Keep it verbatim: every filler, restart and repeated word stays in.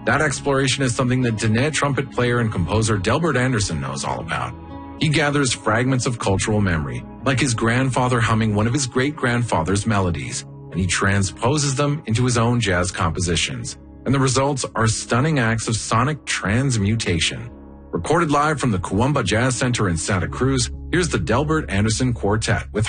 That exploration is something that Diné trumpet player and composer Delbert Anderson knows all about. He gathers fragments of cultural memory, like his grandfather humming one of his great-grandfather's melodies, and he transposes them into his own jazz compositions. And the results are stunning acts of sonic transmutation. Recorded live from the Kuumba Jazz Center in Santa Cruz, here's the Delbert Anderson Quartet with